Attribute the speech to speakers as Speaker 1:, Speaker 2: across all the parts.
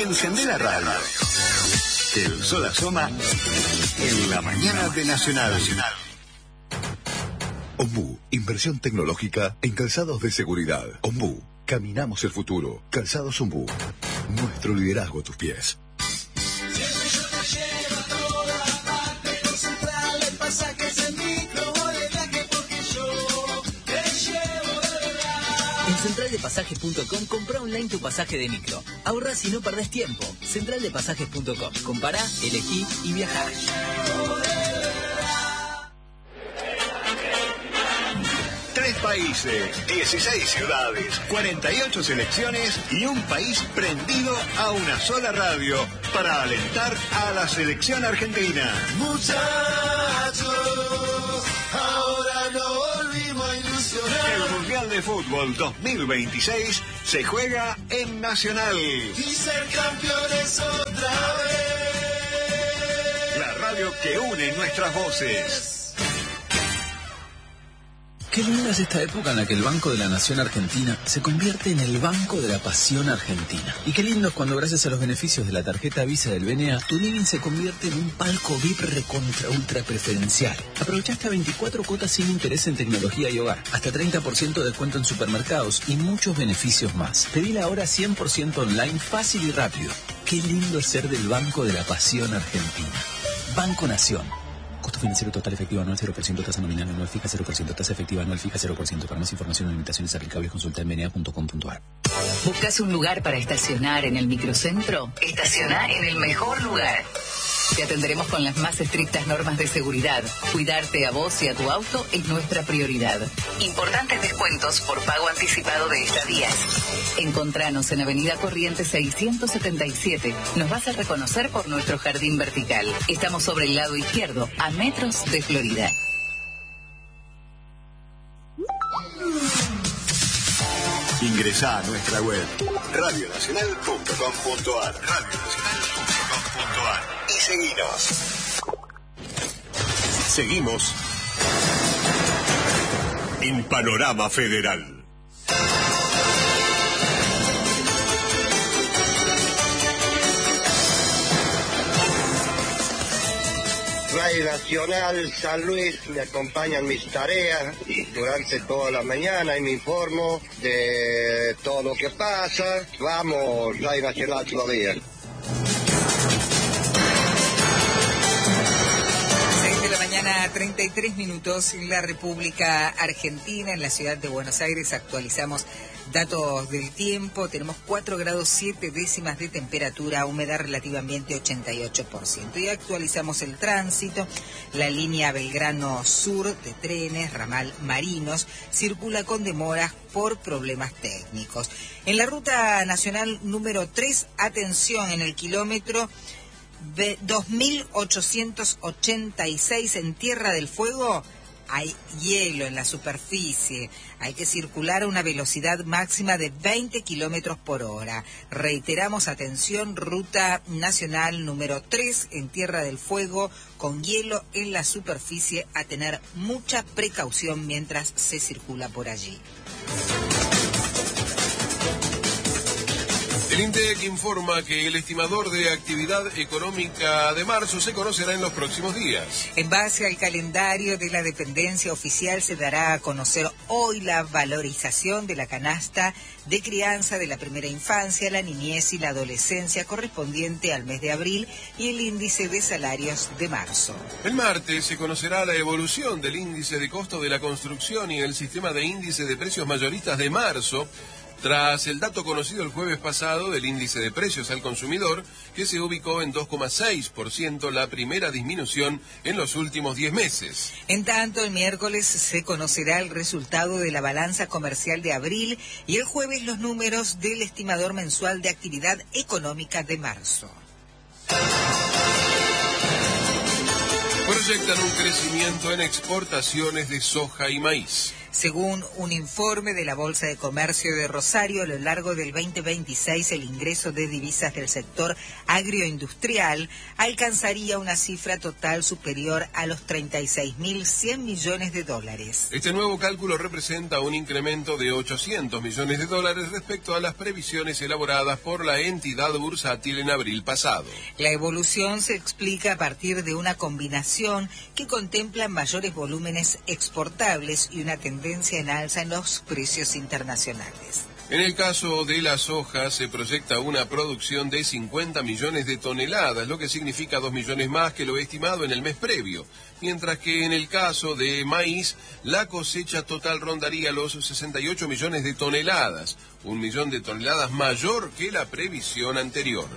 Speaker 1: Encendé la radio. El sol asoma en la mañana de Nacional.
Speaker 2: Ombú, inversión tecnológica en calzados de seguridad. Ombú, caminamos el futuro. Calzados Ombú, nuestro liderazgo a tus pies.
Speaker 3: En centraldepasajes.com compra online tu pasaje de micro. Ahorrás y no perdés tiempo. Centraldepasajes.com. Compará, elegí y viajá.
Speaker 1: Tres países, 16 ciudades, 48 selecciones y un país prendido a una sola radio para alentar a la selección argentina.
Speaker 4: Muchachos, ahora no volvimos a ilusionar.
Speaker 1: El Mundial de Fútbol 2026 se juega en Nacional.
Speaker 4: Y ser campeones otra vez.
Speaker 1: La radio que une nuestras voces.
Speaker 5: Qué linda es esta época en la que el Banco de la Nación Argentina se convierte en el Banco de la Pasión Argentina. Y qué lindo es cuando, gracias a los beneficios de la tarjeta Visa del BNA, tu living se convierte en un palco VIP recontra ultra preferencial. Aprovecha hasta 24 cuotas sin interés en tecnología y hogar, hasta 30% de descuento en supermercados y muchos beneficios más. Pedila ahora 100% online, fácil y rápido. Qué lindo es ser del Banco de la Pasión Argentina. Banco Nación. Costo financiero total efectivo anual 0%, tasa nominal anual fija 0%, tasa efectiva anual fija 0%. Para más información o limitaciones aplicables consulta en bna.com.ar.
Speaker 6: ¿Buscas un lugar para estacionar en el microcentro? Estaciona en el mejor lugar. Te atenderemos con las más estrictas normas de seguridad. Cuidarte a vos y a tu auto es nuestra prioridad. Importantes descuentos por pago anticipado de estadías. Encontranos en Avenida Corrientes 677. Nos vas a reconocer por nuestro jardín vertical. Estamos sobre el lado izquierdo, a metros de Florida.
Speaker 1: Ingresá a nuestra web radionacional.com.ar y seguinos. Seguimos en Panorama Federal.
Speaker 7: Radio Nacional San Luis, me acompañan mis tareas durante toda la mañana y me informo de todo lo que pasa. Vamos, Radio Nacional todavía.
Speaker 8: 33 minutos en la República Argentina, en la ciudad de Buenos Aires. Actualizamos datos del tiempo. Tenemos 4 grados 7 décimas de temperatura, humedad relativamente 88%. Y actualizamos el tránsito. La línea Belgrano Sur de trenes, ramal Marinos, circula con demoras por problemas técnicos. En la ruta nacional número 3, atención, en el kilómetro 2886 en Tierra del Fuego hay hielo en la superficie. Hay que circular a una velocidad máxima de 20 kilómetros por hora. Reiteramos, atención, ruta nacional número 3 en Tierra del Fuego con hielo en la superficie, a tener mucha precaución mientras se circula por allí.
Speaker 9: El INDEC informa que el estimador de actividad económica de marzo se conocerá en los próximos días.
Speaker 8: En base al calendario de la dependencia oficial, se dará a conocer hoy la valorización de la canasta de crianza de la primera infancia, la niñez y la adolescencia correspondiente al mes de abril y el índice de salarios de marzo.
Speaker 9: El martes se conocerá la evolución del índice de costo de la construcción y el sistema de índice de precios mayoristas de marzo, tras el dato conocido el jueves pasado del índice de precios al consumidor, que se ubicó en 2,6%, la primera disminución en los últimos 10 meses.
Speaker 8: En tanto, el miércoles se conocerá el resultado de la balanza comercial de abril y el jueves los números del estimador mensual de actividad económica de marzo.
Speaker 9: Proyectan un crecimiento en exportaciones de soja y maíz.
Speaker 8: Según un informe de la Bolsa de Comercio de Rosario, a lo largo del 2026 el ingreso de divisas del sector agroindustrial alcanzaría una cifra total superior a los 36.100 millones de dólares.
Speaker 9: Este nuevo cálculo representa un incremento de 800 millones de dólares respecto a las previsiones elaboradas por la entidad bursátil en abril pasado.
Speaker 8: La evolución se explica a partir de una combinación que contempla mayores volúmenes exportables y una tendencia en alza en los precios internacionales.
Speaker 9: En el caso de la soja se proyecta una producción de 50 millones de toneladas, lo que significa 2 millones más que lo estimado en el mes previo, mientras que en el caso de maíz la cosecha total rondaría los 68 millones de toneladas, 1 millón de toneladas mayor que la previsión anterior.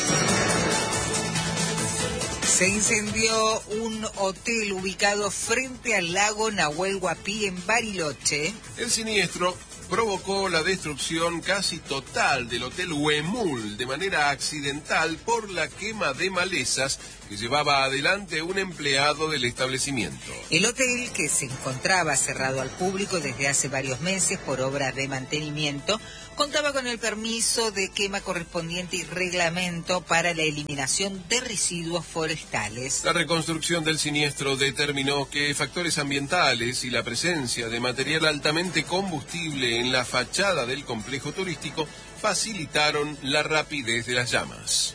Speaker 8: Se incendió un hotel ubicado frente al lago Nahuel Huapi en Bariloche.
Speaker 9: El siniestro provocó la destrucción casi total del Hotel Huemul de manera accidental por la quema de malezas que llevaba adelante un empleado del establecimiento.
Speaker 8: El hotel, que se encontraba cerrado al público desde hace varios meses por obras de mantenimiento, contaba con el permiso de quema correspondiente y reglamento para la eliminación de residuos forestales.
Speaker 9: La reconstrucción del siniestro determinó que factores ambientales y la presencia de material altamente combustible en la fachada del complejo turístico facilitaron la rapidez de las llamas.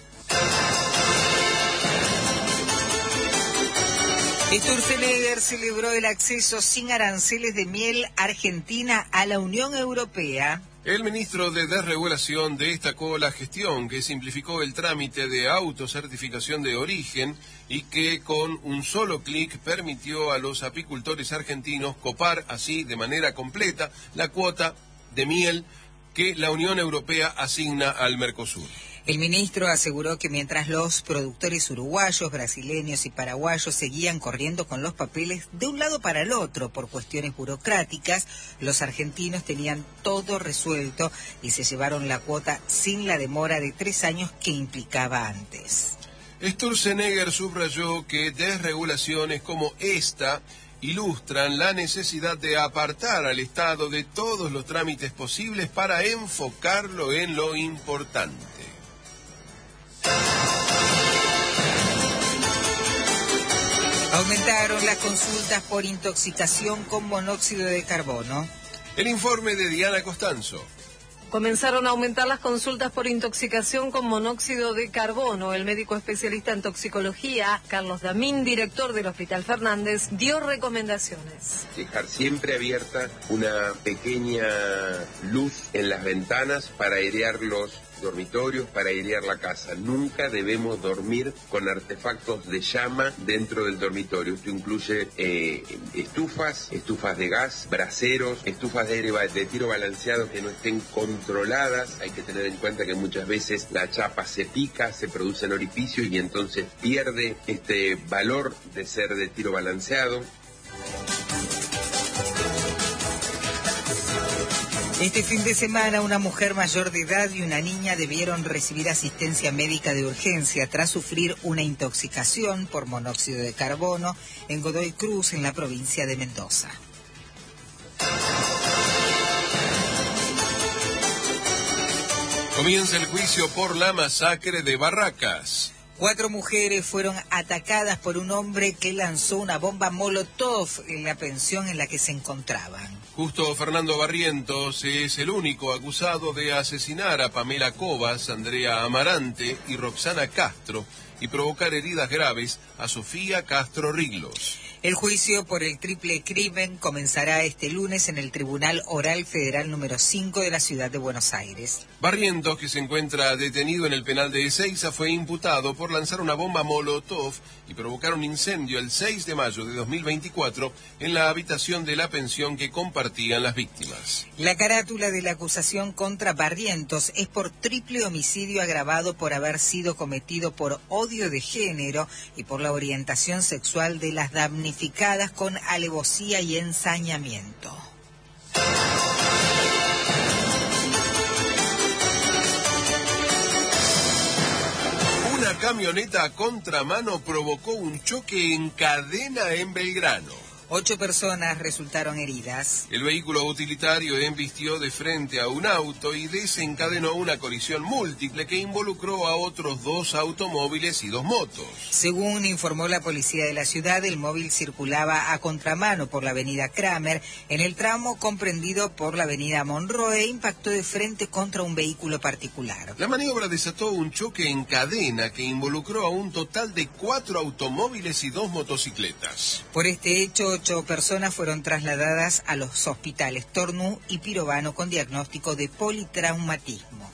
Speaker 8: Sturzenegger celebró el acceso sin aranceles de miel argentina a la Unión Europea.
Speaker 9: El ministro de Desregulación destacó la gestión que simplificó el trámite de autocertificación de origen y que con un solo clic permitió a los apicultores argentinos copar así de manera completa la cuota de miel que la Unión Europea asigna al Mercosur.
Speaker 8: El ministro aseguró que mientras los productores uruguayos, brasileños y paraguayos seguían corriendo con los papeles de un lado para el otro por cuestiones burocráticas, los argentinos tenían todo resuelto y se llevaron la cuota sin la demora de 3 años que implicaba antes.
Speaker 9: Sturzenegger subrayó que desregulaciones como esta ilustran la necesidad de apartar al Estado de todos los trámites posibles para enfocarlo en lo importante.
Speaker 8: Aumentaron las consultas por intoxicación con monóxido de carbono.
Speaker 9: El informe de Diana Costanzo.
Speaker 10: Comenzaron a aumentar las consultas por intoxicación con monóxido de carbono. El médico especialista en toxicología, Carlos Damín, director del Hospital Fernández, dio recomendaciones.
Speaker 11: Dejar siempre abierta una pequeña luz en las ventanas para airear los dormitorios, para airear la casa. Nunca debemos dormir con artefactos de llama dentro del dormitorio. Esto incluye estufas de gas, braseros, estufas de aire de tiro balanceado que no estén controladas. Hay que tener en cuenta que muchas veces la chapa se pica, se producen orificios y entonces pierde este valor de ser de tiro balanceado.
Speaker 8: Este fin de semana, una mujer mayor de edad y una niña debieron recibir asistencia médica de urgencia tras sufrir una intoxicación por monóxido de carbono en Godoy Cruz, en la provincia de Mendoza.
Speaker 9: Comienza el juicio por la masacre de Barracas.
Speaker 8: 4 mujeres fueron atacadas por un hombre que lanzó una bomba Molotov en la pensión en la que se encontraban.
Speaker 9: Justo Fernando Barrientos es el único acusado de asesinar a Pamela Cobas, Andrea Amarante y Roxana Castro y provocar heridas graves a Sofía Castro Riglos.
Speaker 8: El juicio por el triple crimen comenzará este lunes en el Tribunal Oral Federal número 5 de la ciudad de Buenos Aires.
Speaker 9: Barrientos, que se encuentra detenido en el penal de Ezeiza, fue imputado por lanzar una bomba Molotov y provocar un incendio el 6 de mayo de 2024 en la habitación de la pensión que compartían las víctimas.
Speaker 8: La carátula de la acusación contra Barrientos es por triple homicidio agravado por haber sido cometido por odio de género y por la orientación sexual de las damnificadas con alevosía y ensañamiento.
Speaker 9: Una camioneta a contramano provocó un choque en cadena en Belgrano.
Speaker 8: 8 personas resultaron heridas.
Speaker 9: El vehículo utilitario embistió de frente a un auto y desencadenó una colisión múltiple que involucró a otros 2 automóviles y 2 motos.
Speaker 8: Según informó la policía de la ciudad, el móvil circulaba a contramano por la avenida Kramer. En el tramo comprendido por la avenida Monroe, impactó de frente contra un vehículo particular.
Speaker 9: La maniobra desató un choque en cadena que involucró a un total de 4 automóviles y 2 motocicletas.
Speaker 8: Por este hecho, 8 personas fueron trasladadas a los hospitales Tornú y Pirovano con diagnóstico de politraumatismo.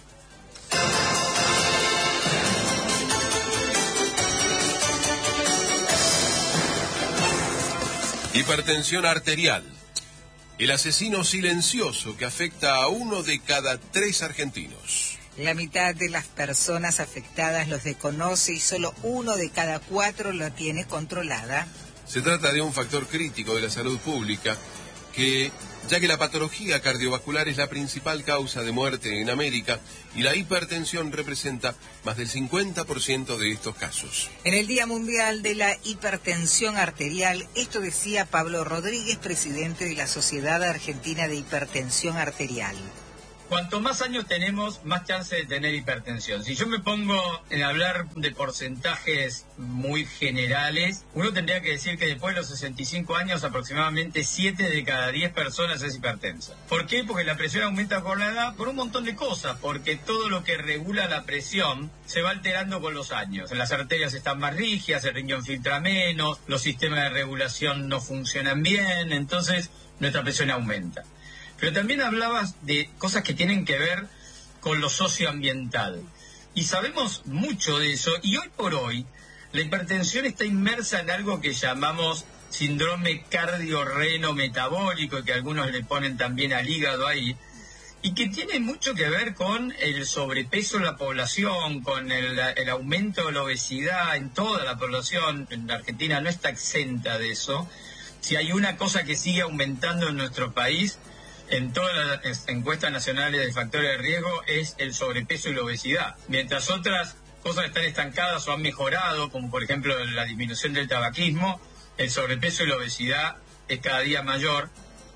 Speaker 9: Hipertensión arterial. El asesino silencioso que afecta a 1 de cada 3 argentinos.
Speaker 8: La mitad de las personas afectadas los desconoce y solo 1 de cada 4 lo tiene controlada.
Speaker 9: Se trata de un factor crítico de la salud pública ya que la patología cardiovascular es la principal causa de muerte en América y la hipertensión representa más del 50% de estos casos.
Speaker 8: En el Día Mundial de la Hipertensión Arterial, esto decía Pablo Rodríguez, presidente de la Sociedad Argentina de Hipertensión Arterial.
Speaker 12: Cuanto más años tenemos, más chance de tener hipertensión. Si yo me pongo en hablar de porcentajes muy generales, uno tendría que decir que después de los 65 años aproximadamente 7 de cada 10 personas es hipertensa. ¿Por qué? Porque la presión aumenta con la edad por un montón de cosas, porque todo lo que regula la presión se va alterando con los años. Las arterias están más rígidas, el riñón filtra menos, los sistemas de regulación no funcionan bien, entonces nuestra presión aumenta. Pero también hablabas de cosas que tienen que ver con lo socioambiental. Y sabemos mucho de eso. Y hoy por hoy, la hipertensión está inmersa en algo que llamamos síndrome cardiorreno-metabólico, que algunos le ponen también al hígado ahí, y que tiene mucho que ver con el sobrepeso de la población, con el aumento de la obesidad en toda la población. En la Argentina no está exenta de eso. Si hay una cosa que sigue aumentando en nuestro país, en todas las encuestas nacionales de factores de riesgo, es el sobrepeso y la obesidad. Mientras otras cosas están estancadas o han mejorado, como por ejemplo la disminución del tabaquismo, el sobrepeso y la obesidad es cada día mayor.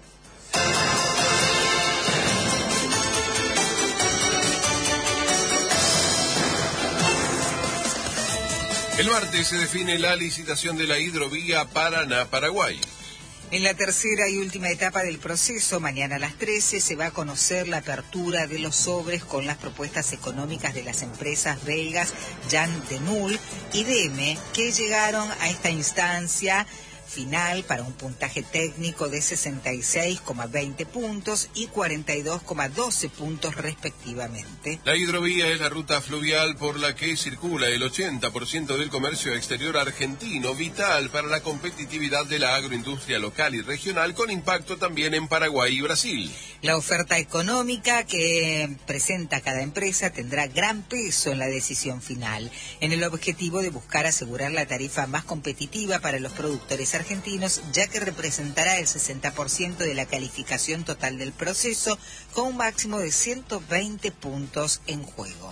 Speaker 9: El martes se define la licitación de la hidrovía Paraná-Paraguay.
Speaker 8: En la tercera y última etapa del proceso, mañana a las 13, se va a conocer la apertura de los sobres con las propuestas económicas de las empresas belgas Jan de Nul y DM, que llegaron a esta instancia final para un puntaje técnico de 66,20 puntos y 42,12 puntos respectivamente.
Speaker 9: La hidrovía es la ruta fluvial por la que circula el 80% del comercio exterior argentino, vital para la competitividad de la agroindustria local y regional, con impacto también en Paraguay y Brasil.
Speaker 8: La oferta económica que presenta cada empresa tendrá gran peso en la decisión final, en el objetivo de buscar asegurar la tarifa más competitiva para los productores argentinos, ya que representará el 60% de la calificación total del proceso, con un máximo de 120 puntos en juego.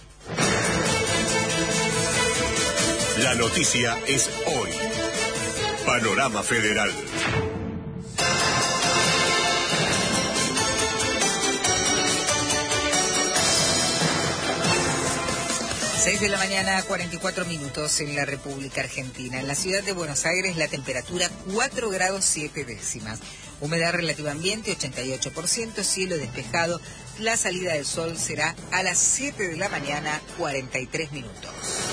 Speaker 1: La noticia es hoy. Panorama Federal.
Speaker 8: 6 de la mañana, 44 minutos en la República Argentina. En la ciudad de Buenos Aires la temperatura 4 grados 7 décimas. Humedad relativa ambiente 88%, cielo despejado. La salida del sol será a las 7 de la mañana, 43 minutos.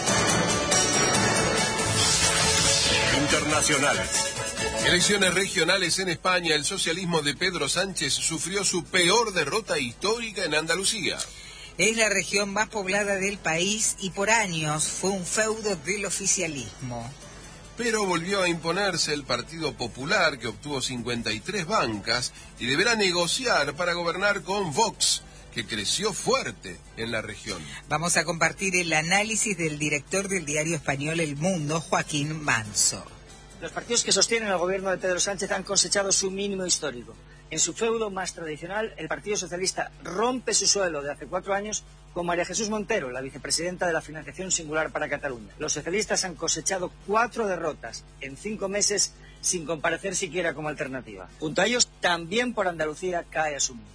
Speaker 1: Internacionales.
Speaker 9: Elecciones regionales en España. El socialismo de Pedro Sánchez sufrió su peor derrota histórica en Andalucía.
Speaker 8: Es la región más poblada del país y por años fue un feudo del oficialismo.
Speaker 9: Pero volvió a imponerse el Partido Popular, que obtuvo 53 bancas y deberá negociar para gobernar con Vox, que creció fuerte en la región.
Speaker 8: Vamos a compartir el análisis del director del diario español El Mundo, Joaquín Manso.
Speaker 13: Los partidos que sostienen el gobierno de Pedro Sánchez han cosechado su mínimo histórico. En su feudo más tradicional, el Partido Socialista rompe su suelo de hace 4 años con María Jesús Montero, la vicepresidenta de la Financiación Singular para Cataluña. Los socialistas han cosechado 4 derrotas en 5 meses sin comparecer siquiera como alternativa. Junto a ellos, también por Andalucía cae a su mínimo.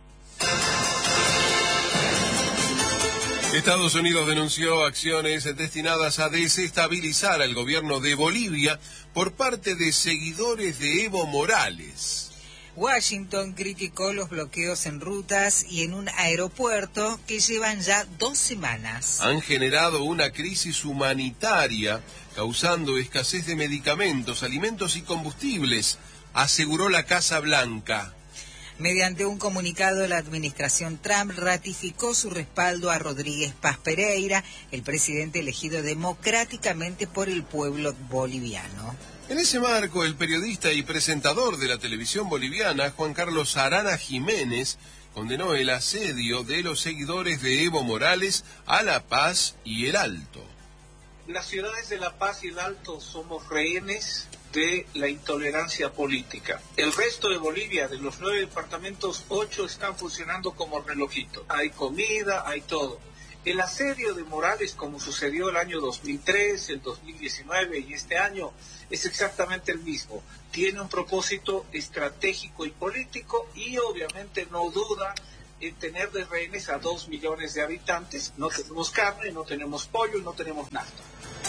Speaker 9: Estados Unidos denunció acciones destinadas a desestabilizar al gobierno de Bolivia por parte de seguidores de Evo Morales.
Speaker 8: Washington criticó los bloqueos en rutas y en un aeropuerto que llevan ya 2 semanas.
Speaker 9: Han generado una crisis humanitaria, causando escasez de medicamentos, alimentos y combustibles, aseguró la Casa Blanca.
Speaker 8: Mediante un comunicado, la administración Trump ratificó su respaldo a Rodríguez Paz Pereira, el presidente elegido democráticamente por el pueblo boliviano.
Speaker 9: En ese marco, el periodista y presentador de la televisión boliviana, Juan Carlos Arana Jiménez, condenó el asedio de los seguidores de Evo Morales a La Paz y El Alto.
Speaker 14: Las ciudades de La Paz y El Alto somos rehenes de la intolerancia política. El resto de Bolivia, de los 9 departamentos, 8 están funcionando como relojito. Hay comida, hay todo. El asedio de Morales, como sucedió el año 2003, el 2019 y este año, es exactamente el mismo. Tiene un propósito estratégico y político y obviamente no duda en tener de rehenes a 2 millones de habitantes. No tenemos carne, no tenemos pollo y no tenemos nafta.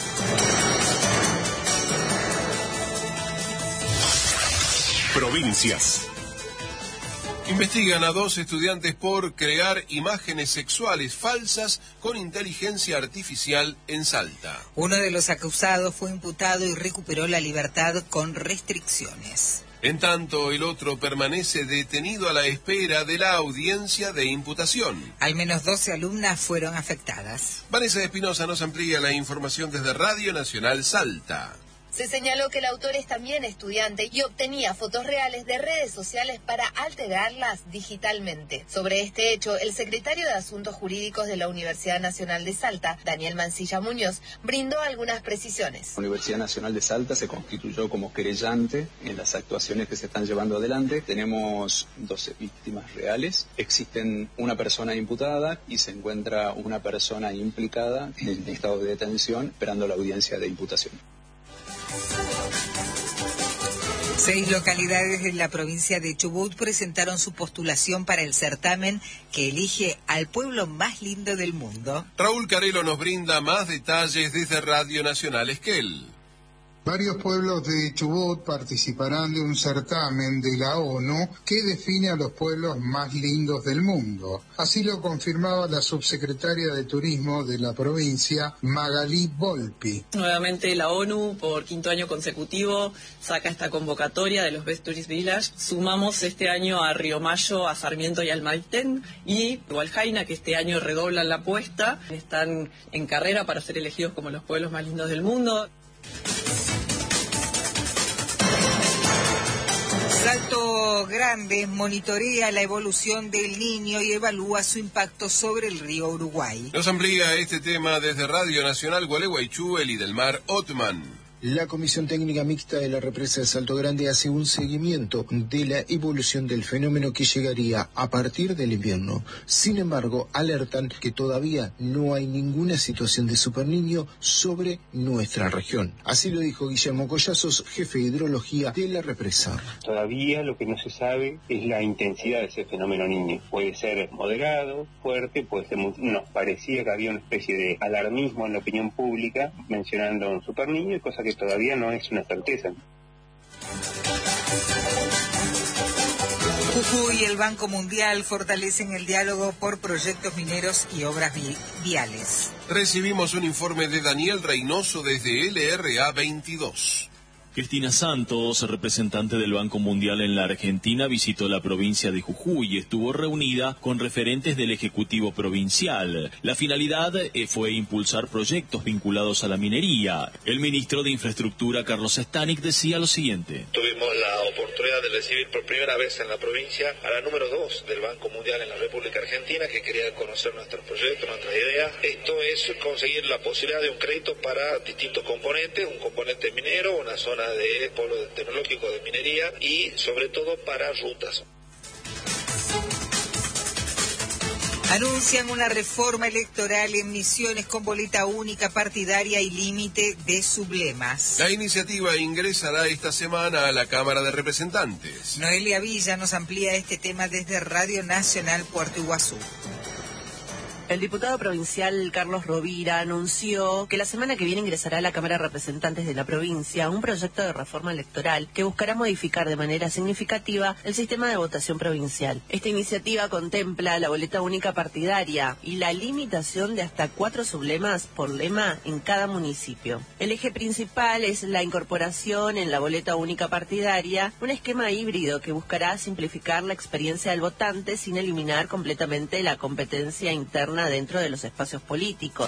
Speaker 1: Provincias.
Speaker 9: Investigan a 2 estudiantes por crear imágenes sexuales falsas con inteligencia artificial en Salta.
Speaker 8: Uno de los acusados fue imputado y recuperó la libertad con restricciones.
Speaker 9: En tanto, el otro permanece detenido a la espera de la audiencia de imputación.
Speaker 8: Al menos 12 alumnas fueron afectadas.
Speaker 9: Vanessa Espinosa nos amplía la información desde Radio Nacional Salta.
Speaker 15: Se señaló que el autor es también estudiante y obtenía fotos reales de redes sociales para alterarlas digitalmente. Sobre este hecho, el secretario de Asuntos Jurídicos de la Universidad Nacional de Salta, Daniel Mancilla Muñoz, brindó algunas precisiones.
Speaker 16: La Universidad Nacional de Salta se constituyó como querellante en las actuaciones que se están llevando adelante. Tenemos 12 víctimas reales. Existen una persona imputada y se encuentra una persona implicada en estado de detención esperando la audiencia de imputación.
Speaker 8: 6 localidades de la provincia de Chubut presentaron su postulación para el certamen que elige al pueblo más lindo del mundo.
Speaker 9: Raúl Carelo nos brinda más detalles desde Radio Nacional Esquel.
Speaker 17: Varios pueblos de Chubut participarán de un certamen de la ONU que define a los pueblos más lindos del mundo. Así lo confirmaba la subsecretaria de Turismo de la provincia, Magalí Volpi.
Speaker 18: Nuevamente la ONU, por 5º año consecutivo, saca esta convocatoria de los Best Tourist Village. Sumamos este año a Río Mayo, a Sarmiento y al Maitén, y Hualjaina, que este año redoblan la apuesta. Están en carrera para ser elegidos como los pueblos más lindos del mundo.
Speaker 8: Salto Grande monitorea la evolución del Niño y evalúa su impacto sobre el río Uruguay.
Speaker 9: Nos amplía este tema desde Radio Nacional Gualeguaychú, Elidelmar Otman.
Speaker 19: La Comisión Técnica Mixta de la Represa de Salto Grande hace un seguimiento de la evolución del fenómeno que llegaría a partir del invierno. Sin embargo, alertan que todavía no hay ninguna situación de superniño sobre nuestra región. Así lo dijo Guillermo Collazos, jefe de hidrología de la represa.
Speaker 20: Todavía lo que no se sabe es la intensidad de ese fenómeno niño. Puede ser moderado, fuerte, puede ser nos parecía que había una especie de alarmismo en la opinión pública mencionando un superniño, cosa que todavía no es una certeza.
Speaker 8: Jujuy y el Banco Mundial fortalecen el diálogo por proyectos mineros y obras viales.
Speaker 9: Recibimos un informe de Daniel Reynoso desde LRA 22.
Speaker 21: Cristina Santos, representante del Banco Mundial en la Argentina, visitó la provincia de Jujuy y estuvo reunida con referentes del Ejecutivo Provincial. La finalidad fue impulsar proyectos vinculados a la minería. El ministro de Infraestructura, Carlos Stanik, decía lo siguiente.
Speaker 22: Tuvimos la oportunidad de recibir por primera vez en la provincia a la número 2 del Banco Mundial en la República Argentina, que quería conocer nuestros proyectos, nuestras ideas. Esto es conseguir la posibilidad de un crédito para distintos componentes, un componente minero, una zona de polo tecnológico de minería y sobre todo para rutas.
Speaker 8: Anuncian una reforma electoral en Misiones con boleta única partidaria y límite de sublemas.
Speaker 9: La iniciativa ingresará esta semana a la Cámara de Representantes.
Speaker 8: Noelia Villa nos amplía este tema desde Radio Nacional Puerto Iguazú.
Speaker 2: El diputado provincial Carlos Rovira anunció que la semana que viene ingresará a la Cámara de Representantes de la provincia un proyecto de reforma electoral que buscará modificar de manera significativa el sistema de votación provincial. Esta iniciativa contempla la boleta única partidaria y la limitación de hasta 4 sublemas por lema en cada municipio. El eje principal es la incorporación en la boleta única partidaria, un esquema híbrido que buscará simplificar la experiencia del votante sin eliminar completamente la competencia interna dentro de los espacios políticos.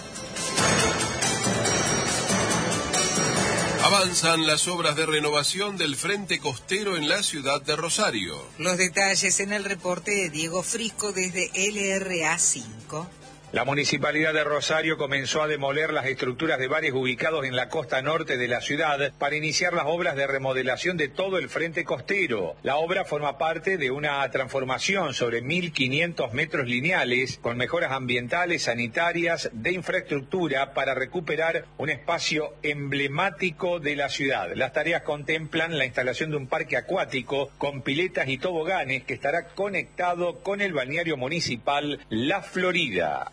Speaker 9: Avanzan las obras de renovación del frente costero en la ciudad de Rosario.
Speaker 8: Los detalles en el reporte de Diego Frisco desde LRA 5.
Speaker 3: La Municipalidad de Rosario comenzó a demoler las estructuras de bares ubicados en la costa norte de la ciudad para iniciar las obras de remodelación de todo el frente costero. La obra forma parte de una transformación sobre 1.500 metros lineales con mejoras ambientales, sanitarias, de infraestructura para recuperar un espacio emblemático de la ciudad. Las tareas contemplan la instalación de un parque acuático con piletas y toboganes que estará conectado con el balneario municipal La Florida.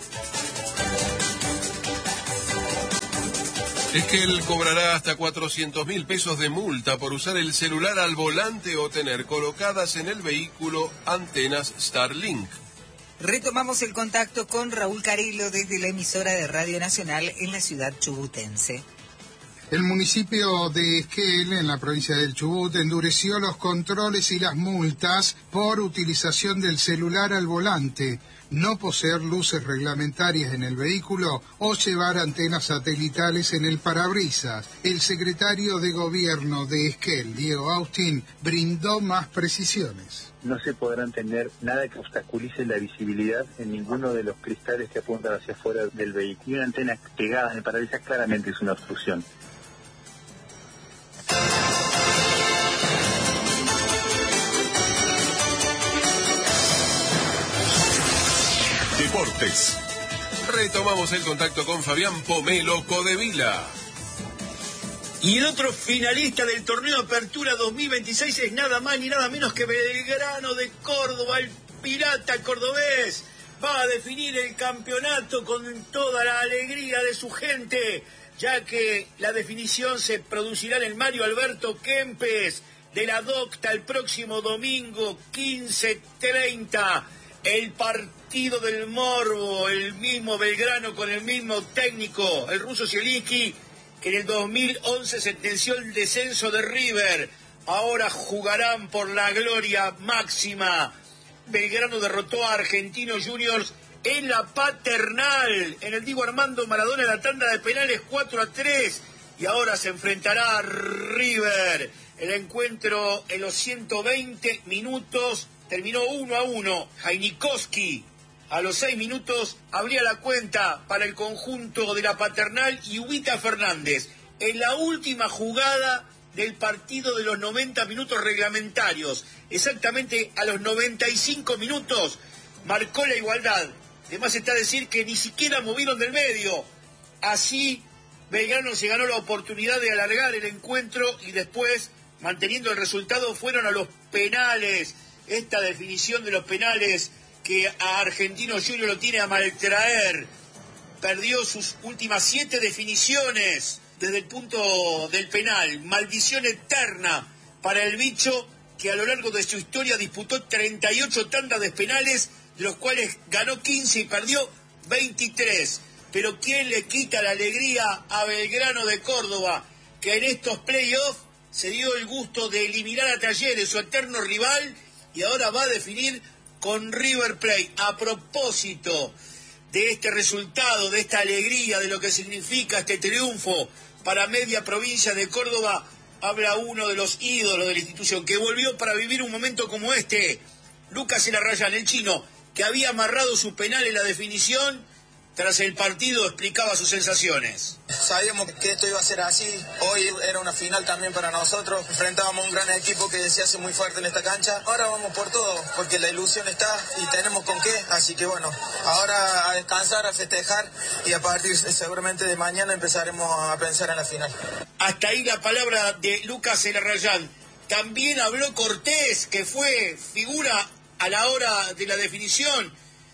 Speaker 9: Esquel cobrará hasta 400.000 pesos de multa por usar el celular al volante o tener colocadas en el vehículo antenas Starlink.
Speaker 8: Retomamos el contacto con Raúl Carilo desde la emisora de Radio Nacional en la ciudad chubutense.
Speaker 17: El municipio de Esquel, en la provincia del Chubut, endureció los controles y las multas por utilización del celular al volante, no poseer luces reglamentarias en el vehículo o llevar antenas satelitales en el parabrisas. El secretario de Gobierno de Esquel, Diego Austin, brindó más precisiones.
Speaker 23: No se podrán tener nada que obstaculice la visibilidad en ninguno de los cristales que apuntan hacia afuera del vehículo. Y una antena pegada en el parabrisas claramente es una obstrucción.
Speaker 1: Deportes.
Speaker 9: Retomamos el contacto con Fabián Pomelo Codevila.
Speaker 24: Y el otro finalista del torneo Apertura 2026 es nada más ni nada menos que Belgrano de Córdoba, el pirata cordobés. Va a definir el campeonato con toda la alegría de su gente, ya que la definición se producirá en el Mario Alberto Kempes de la Docta el próximo domingo 15:30. El partido del morbo, el mismo Belgrano con el mismo técnico, el ruso Zielinski, que en el 2011 sentenció el descenso de River. Ahora jugarán por la gloria máxima. Belgrano derrotó a Argentinos Juniors en la Paternal, en el Diego Armando Maradona, en la tanda de penales 4-3. Y ahora se enfrentará a River. El encuentro en los 120 minutos terminó 1-1. Jainikowski a los 6 minutos abría la cuenta para el conjunto de la Paternal y Ubita Fernández. En la última jugada del partido de los 90 minutos reglamentarios, exactamente a los 95 minutos, marcó la igualdad. Además está decir que ni siquiera movieron del medio. Así Belgrano se ganó la oportunidad de alargar el encuentro y después, manteniendo el resultado, fueron a los penales. Esta definición de los penales que a Argentinos Juniors lo tiene a maltraer. Perdió sus últimas 7 definiciones desde el punto del penal. Maldición eterna para el bicho, que a lo largo de su historia disputó 38 tandas de penales, de los cuales ganó 15 y perdió 23. Pero ¿quién le quita la alegría a Belgrano de Córdoba, que en estos playoffs se dio el gusto de eliminar a Talleres, su eterno rival, y ahora va a definir con River Plate? A propósito de este resultado, de esta alegría, de lo que significa este triunfo para media provincia de Córdoba, habla uno de los ídolos de la institución, que volvió para vivir un momento como este, Lucas Elarrayán, el chino, que había amarrado su penal en la definición tras el partido explicaba sus sensaciones.
Speaker 4: Sabíamos que esto iba a ser así. Hoy era una final también para nosotros. Enfrentábamos a un gran equipo que se hace muy fuerte en esta cancha. Ahora vamos por todo, porque la ilusión está y tenemos con qué. Así que bueno, ahora a descansar, a festejar y a partir seguramente de mañana empezaremos a pensar en la final.
Speaker 24: Hasta ahí la palabra de Lucas Elarrayán. También habló Cortés, que fue figura a la hora de la definición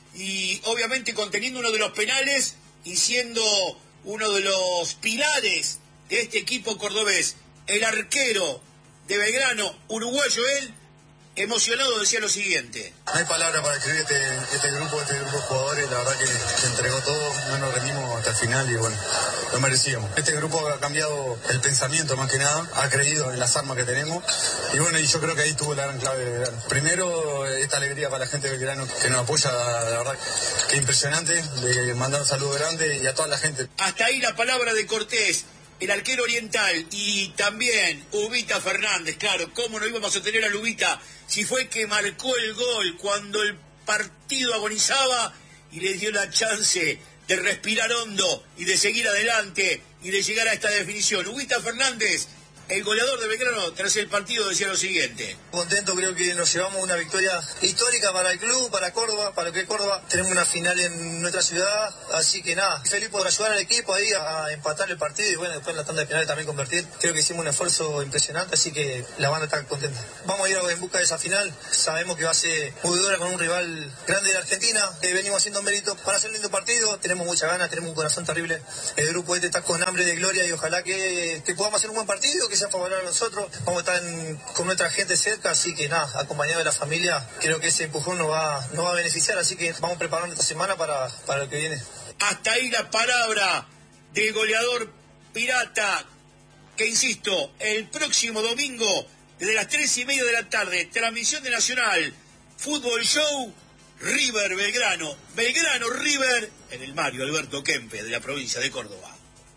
Speaker 24: y obviamente conteniendo uno de los penales y siendo uno de los pilares de este equipo cordobés. El arquero de Belgrano, uruguayo él, emocionado decía lo siguiente.
Speaker 5: No hay palabras para escribir este grupo de jugadores, la verdad que entregó todo, no nos rendimos hasta el final y bueno, lo merecíamos. Este grupo ha cambiado el pensamiento más que nada, ha creído en las armas que tenemos y bueno, y yo creo que ahí tuvo la gran clave de Belgrano. Primero, esta alegría para la gente de Belgrano que nos apoya, la verdad que impresionante, de mandar un saludo grande y a toda la gente.
Speaker 24: Hasta ahí la palabra de Cortés. El arquero oriental y también Ubita Fernández, claro, ¿cómo no íbamos a tener a Ubita si fue que marcó el gol cuando el partido agonizaba y le dio la chance de respirar hondo y de seguir adelante y de llegar a esta definición? Ubita Fernández, el goleador de Belgrano, tras el partido decía lo siguiente.
Speaker 4: Contento, creo que nos llevamos una victoria histórica para el club, para Córdoba, para lo que es Córdoba. Tenemos una final en nuestra ciudad, así que nada, feliz por ayudar al equipo ahí a empatar el partido y bueno, después en la tanda de penales también convertir. Creo que hicimos un esfuerzo impresionante, así que la banda está contenta. Vamos a ir en busca de esa final, sabemos que va a ser muy dura con un rival grande de Argentina, que venimos haciendo méritos para hacer un lindo partido, tenemos muchas ganas, tenemos un corazón terrible. El grupo este está con hambre de gloria y ojalá que podamos hacer un buen partido, que sea favorable a nosotros. Vamos a estar con nuestra gente cerca, así que nada, acompañado de la familia, creo que ese empujón nos va a beneficiar, así que vamos preparando esta semana para lo que viene.
Speaker 24: Hasta ahí la palabra del goleador pirata, que insisto, el próximo domingo, desde las 3:30 de la tarde, transmisión de Nacional, Fútbol Show, River Belgrano, Belgrano River, en el Mario Alberto Kempe de la provincia de Córdoba.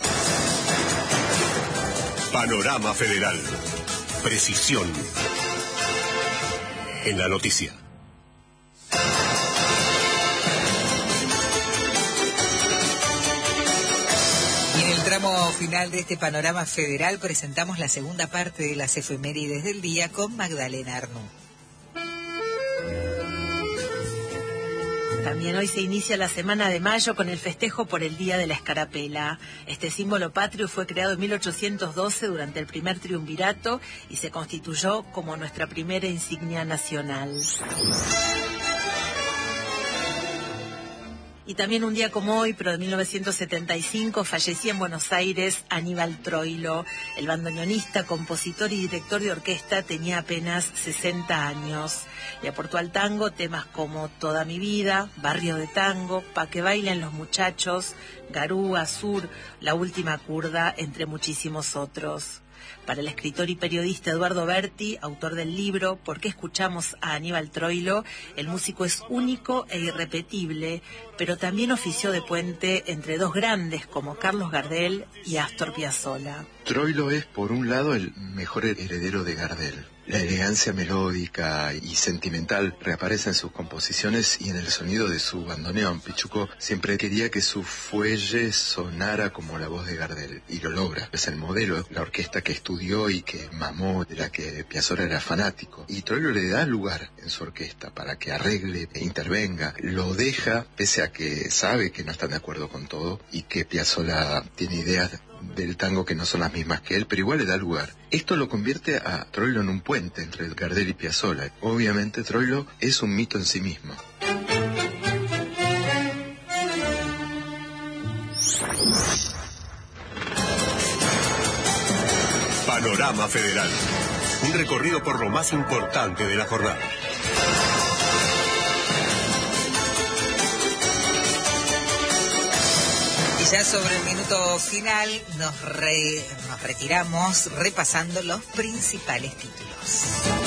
Speaker 1: Panorama Federal. Precisión en la noticia.
Speaker 8: Y en el tramo final de este Panorama Federal presentamos la segunda parte de las efemérides del día con Magdalena Arnú.
Speaker 2: También hoy se inicia la Semana de Mayo con el festejo por el Día de la Escarapela. Este símbolo patrio fue creado en 1812 durante el primer triunvirato y se constituyó como nuestra primera insignia nacional. Y también un día como hoy, pero de 1975, fallecía en Buenos Aires Aníbal Troilo. El bandoneonista, compositor y director de orquesta tenía apenas 60 años. Le aportó al tango temas como Toda mi vida, Barrio de Tango, Pa' que bailen los muchachos, Garúa, Sur, La última curda, entre muchísimos otros. Para el escritor y periodista Eduardo Berti, autor del libro ¿Por qué escuchamos a Aníbal Troilo?, el músico es único e irrepetible, pero también ofició de puente entre dos grandes como Carlos Gardel y Astor Piazzolla.
Speaker 6: Troilo es, por un lado, el mejor heredero de Gardel. La elegancia melódica y sentimental reaparece en sus composiciones y en el sonido de su bandoneón. Pichuco siempre quería que su fuelle sonara como la voz de Gardel, y lo logra. Es el modelo, la orquesta que estudió y que mamó, de la que Piazzolla era fanático. Y Troilo le da lugar en su orquesta para que arregle e intervenga. Lo deja, pese a que sabe que no están de acuerdo con todo y que Piazzolla tiene ideas del tango que no son las mismas que él, pero igual le da lugar. Esto lo convierte a Troilo en un puente entre Gardel y Piazzolla. Obviamente Troilo es un mito en sí mismo.
Speaker 1: Panorama Federal. Un recorrido por lo más importante de la jornada.
Speaker 8: Ya sobre el minuto final nos retiramos repasando los principales títulos.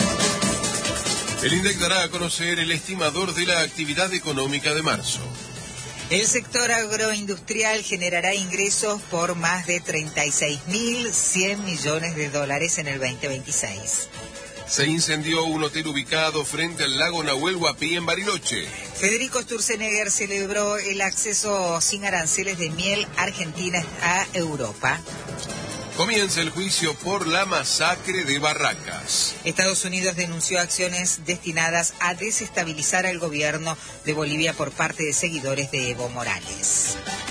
Speaker 9: El INDEC dará a conocer el estimador de la actividad económica de marzo.
Speaker 8: El sector agroindustrial generará ingresos por más de 36.100 millones de dólares en el 2026.
Speaker 9: Se incendió un hotel ubicado frente al lago Nahuel Huapi en Bariloche.
Speaker 8: Federico Sturzenegger celebró el acceso sin aranceles de miel argentina a Europa.
Speaker 9: Comienza el juicio por la masacre de Barracas.
Speaker 8: Estados Unidos denunció acciones destinadas a desestabilizar al gobierno de Bolivia por parte de seguidores de Evo Morales.